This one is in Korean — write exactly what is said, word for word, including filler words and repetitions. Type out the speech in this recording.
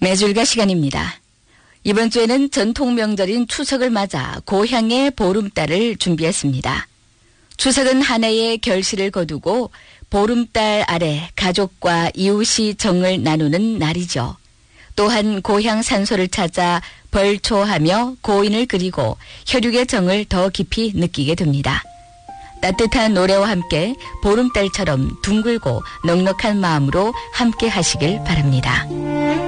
매줄가 시간입니다. 이번 주에는 전통 명절인 추석을 맞아 고향의 보름달을 준비했습니다. 추석은 한 해의 결실을 거두고 보름달 아래 가족과 이웃이 정을 나누는 날이죠. 또한 고향 산소를 찾아 벌초하며 고인을 그리고 혈육의 정을 더 깊이 느끼게 됩니다. 따뜻한 노래와 함께 보름달처럼 둥글고 넉넉한 마음으로 함께 하시길 바랍니다.